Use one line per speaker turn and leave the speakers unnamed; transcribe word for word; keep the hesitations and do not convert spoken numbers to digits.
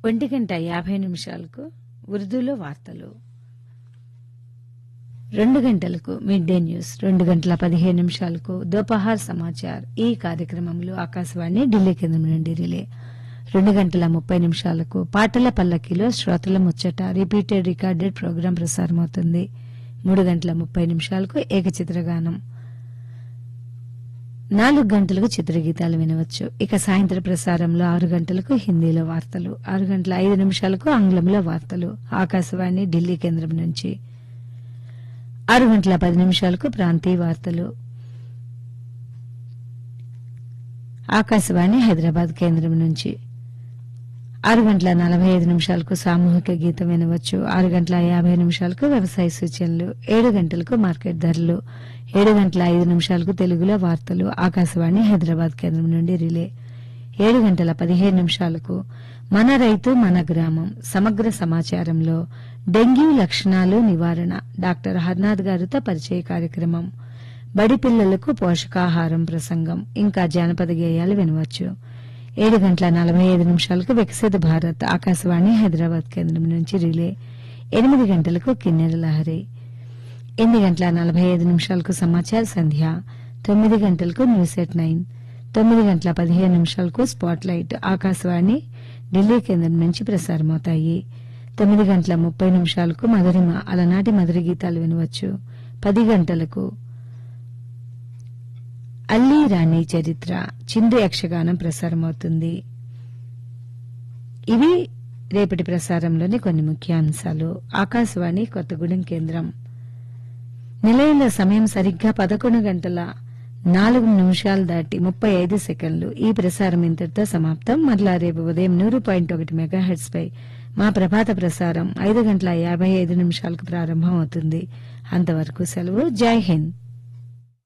ఒంటి గంట యాభై నిమిషాలకు ఉర్దూలో వార్తలు, రెండు గంటలకు మిడ్ డే న్యూస్, రెండు గంటల పదిహేను నిమిషాలకు దోపహార్ సమాచార్. ఈ కార్యక్రమంలో ఆకాశవాణి ఢిల్లీ కేంద్రం నుండి రిలే. రెండు గంటల ముప్పై నిమిషాలకు పాటల పల్లకిలో శ్రోతల ముచ్చట రిపీటెడ్ రికార్డెడ్ ప్రోగ్రాం ప్రసారమవుతుంది. మూడు గంటల ముప్పై నిమిషాలకు ఏకచిత్రగానం. నాలుగు గంటలకు చిత్రగీతాలు వినవచ్చు. ఇక సాయంత్రం ప్రసారంలో ఆరు గంటలకు హిందీలో వార్తలు, ఆరు గంటల ఐదు నిమిషాలకు ఆంగ్లంలో వార్తలు ఆకాశవాణి ఢిల్లీ కేంద్రం నుంచి. ఆరు గంటల పది నిమిషాలకు ప్రాంతీయ వార్తలు ఆకాశవాణి హైదరాబాద్ కేంద్రం నుంచి. ఆరు గంటల నలభై ఐదు నిమిషాలకు సామూహిక గీతం వినవచ్చు. ఆరు గంటల యాభై నిమిషాలకు వ్యవసాయ సూచనలు, ఏడు గంటలకు మార్కెట్ ధరలు, ఏడు గంటల ఐదు నిమిషాలకు తెలుగులో వార్తలు ఆకాశవాణి హైదరాబాద్ కేంద్రం నుండి రిలే. ఏడు గంటల పదిహేను నిమిషాలకు మన రైతు మన గ్రామం సమగ్ర సమాచారంలో డెంగ్యూ లక్షణాలు నివారణ డాక్టర్ హర్నాథ్ గారితో పరిచయ కార్యక్రమం, బడి పిల్లలకు పోషకాహారం ప్రసంగం, ఇంకా జానపద గేయాలు వినవచ్చు. ఏడు గంటల నలభై ఐదు నిమిషాలకు వికసిత భారత్ ఆకాశవాణి హైదరాబాద్ కేంద్రం నుంచి రిలే. ఎనిమిది గంటలకు కిన్నెర లహరి, ఎనిమిది గంటల నలభై ఐదు నిమిషాలకు సమాచార సంధ్య, తొమ్మిది గంటలకు న్యూస్ ఎట్ నైన్, తొమ్మిది గంటల పదిహేను నిమిషాలకు స్పాట్ లైట్ ఆకాశవాణి ఢిల్లీ కేంద్రం నుంచి ప్రసారమవుతాయి. తొమ్మిది గంటల ముప్పై నిమిషాలకు మధురిమ అలనాటి మధుర గీతాలు వినవచ్చు. పది గంటలకు అల్లీ రాణి చరిత్ర చిందు యక్షగానం ప్రసారమవుతుంది. ఇవి రేపటి ప్రసారంలోని కొన్ని ముఖ్యాంశాలు. ఆకాశవాణి కొత్తగూడెం కేంద్రం. నిలయంలో సమయం సరిగ్గా పదకొండు గంటల నాలుగు నిమిషాలు దాటి ముప్పై ఐదు సెకండ్లు. ఈ ప్రసారం ఇంతటితో సమాప్తం. మరలా రేపు ఉదయం నూరు పాయింట్ ఒకటి మెగాహెర్ట్స్ పై మా ప్రభాత ప్రసారం ఐదు గంటల యాభై ఐదు నిమిషాలకు ప్రారంభం అవుతుంది. అంతవరకు సెలవు. జై హింద్.